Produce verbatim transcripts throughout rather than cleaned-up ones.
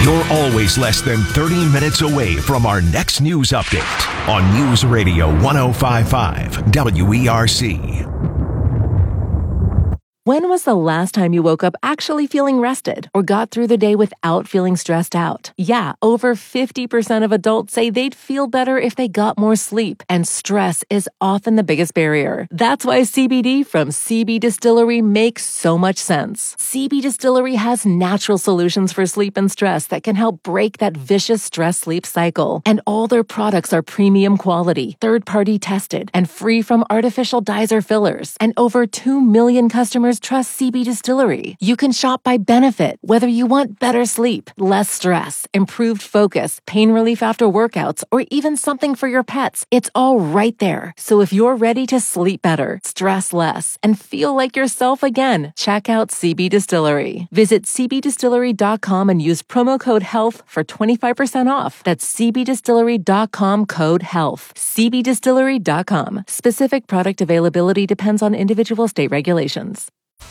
You're always less than thirty minutes away from our next news update on News Radio one oh five point five W E R C. When was the last time you woke up actually feeling rested or got through the day without feeling stressed out? Yeah, over fifty percent of adults say they'd feel better if they got more sleep, and stress is often the biggest barrier. That's why C B D from C B Distillery makes so much sense. C B Distillery has natural solutions for sleep and stress that can help break that vicious stress-sleep cycle. And all their products are premium quality, third-party tested, and free from artificial dyes or fillers. And over two million customers trust C B Distillery. You can shop by benefit, whether you want better sleep, less stress, improved focus, pain relief after workouts, or even something for your pets. It's all right there. So if you're ready to sleep better, stress less, and feel like yourself again, check out C B Distillery. Visit c b distillery dot com and use promo code HEALTH for twenty-five percent off. That's c b distillery dot com code HEALTH. c b distillery dot com. Specific product availability depends on individual state regulations.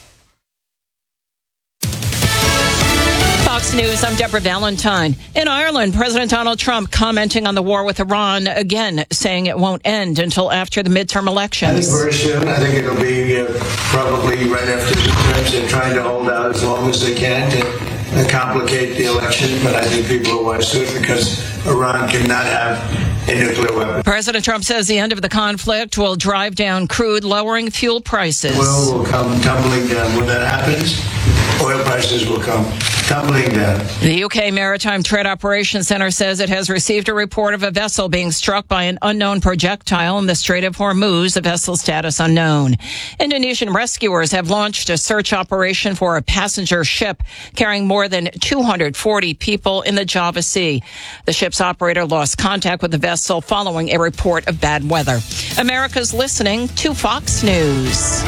Fox News, I'm Deborah Valentine. In Ireland, President Donald Trump commenting on the war with Iran, again saying it won't end until after the midterm elections. I think very soon. I think it'll be uh, probably right after the midterms. They're trying to hold out as long as they can to uh, complicate the election, but I think people are wise to it because Iran cannot have a nuclear weapon. President Trump says the end of the conflict will drive down crude, lowering fuel prices. Oil will come tumbling down. When that happens, oil prices will come tumbling down. The U K Maritime Trade Operations Centre says it has received a report of a vessel being struck by an unknown projectile in the Strait of Hormuz, the vessel's status unknown. Indonesian rescuers have launched a search operation for a passenger ship carrying more than two hundred forty people in the Java Sea. The ship's operator lost contact with the vessel following a report of bad weather. America's listening to Fox News.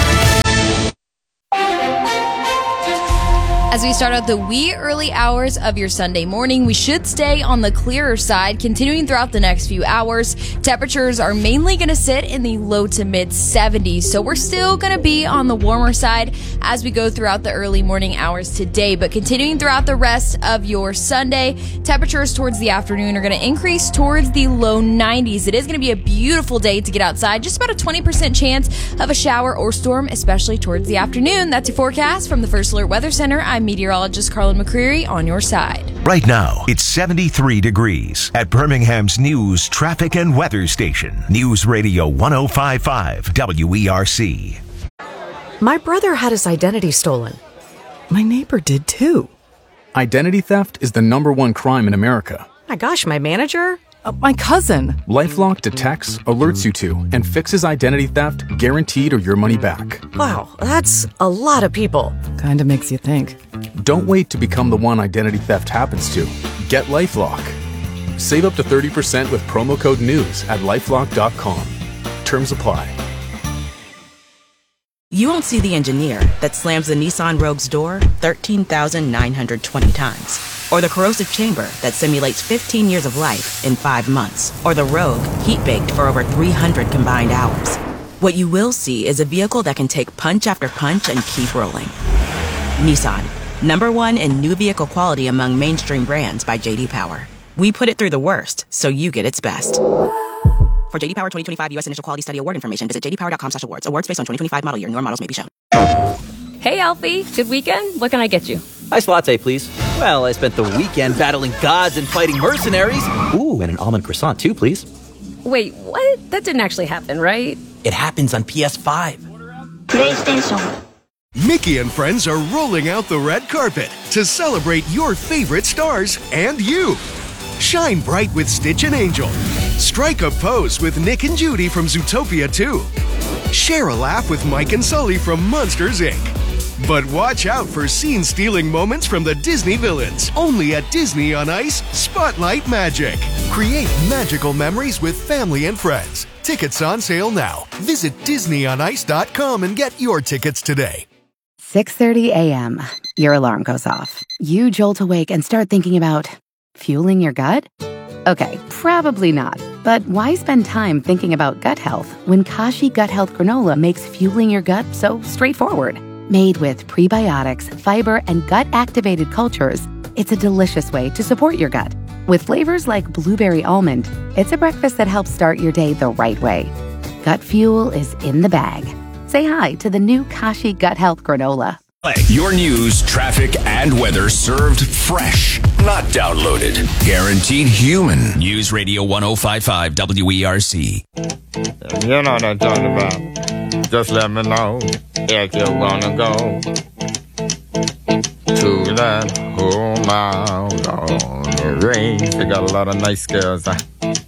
As we start out the wee early hours of your Sunday morning, we should stay on the clearer side, continuing throughout the next few hours. Temperatures are mainly going to sit in the low to mid seventies, so we're still going to be on the warmer side as we go throughout the early morning hours today. But continuing throughout the rest of your Sunday, temperatures towards the afternoon are going to increase towards the low nineties. It is going to be a beautiful day to get outside. Just about a twenty percent chance of a shower or storm, especially towards the afternoon. That's your forecast from the First Alert Weather Center. I'm meteorologist Carlin McCreary on your side. Right now, it's seventy-three degrees at Birmingham's news, traffic, and weather station. News Radio one oh five point five W E R C. My brother had his identity stolen. My neighbor did too. Identity theft is the number one crime in America. My gosh, my manager? Uh, my cousin. LifeLock detects, alerts you to, and fixes identity theft guaranteed or your money back. Wow, that's a lot of people. Kinda makes you think. Don't wait to become the one identity theft happens to. Get LifeLock. Save up to thirty percent with promo code NEWS at lifelock dot com. Terms apply. You won't see the engineer that slams the Nissan Rogue's door thirteen thousand nine hundred twenty times. Or the corrosive chamber that simulates fifteen years of life in five months. Or the Rogue heat-baked for over three hundred combined hours. What you will see is a vehicle that can take punch after punch and keep rolling. Nissan, number one in new vehicle quality among mainstream brands by J D Power. We put it through the worst, so you get its best. For J D Power twenty twenty-five U S Initial Quality Study Award information, visit j d power dot com slash awards. Awards based on twenty twenty-five model year. Newer models may be shown. Hey, Alfie. Good weekend? What can I get you? Iced latte, please. Well, I spent the weekend battling gods and fighting mercenaries. Ooh, and an almond croissant, too, please. Wait, what? That didn't actually happen, right? It happens on P S five. PlayStation. Mickey and friends are rolling out the red carpet to celebrate your favorite stars and you. Shine bright with Stitch and Angel. Strike a pose with Nick and Judy from Zootopia two. Share a laugh with Mike and Sully from Monsters, Incorporated. But watch out for scene-stealing moments from the Disney villains. Only at Disney on Ice, Spotlight Magic. Create magical memories with family and friends. Tickets on sale now. Visit disney on ice dot com and get your tickets today. six thirty a.m. Your alarm goes off. You jolt awake and start thinking about fueling your gut? Okay, probably not. But why spend time thinking about gut health when Kashi Gut Health Granola makes fueling your gut so straightforward? Made with prebiotics, fiber, and gut-activated cultures, It's a delicious way to support your gut. With flavors like blueberry almond, it's a breakfast that helps start your day the right way. Gut Fuel is in the bag. Say hi to the new Kashi Gut Health Granola. Your news, traffic, and weather served fresh, not downloaded. Guaranteed human. News Radio one oh five point five W E R C. You know what I'm talking about. Just let me know if you wanna go to that home out on the range. They got a lot of nice girls. Huh?